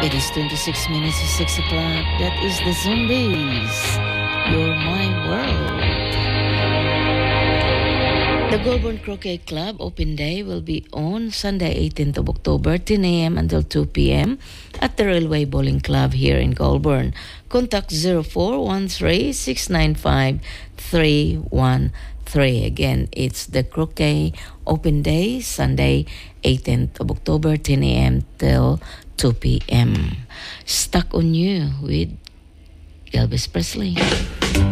It is 26 minutes to 6 o'clock. That is the Zombies. You're my world. The Goulburn Croquet Club Open Day will be on Sunday, 18th of October, 10 a.m. until 2 p.m. at the Railway Bowling Club here in Goulburn. Contact 0413-695-313. Again, it's the Croquet Open Day, Sunday, 18th of October, 10 a.m. till 2 p.m. Stuck on You with Elvis Presley.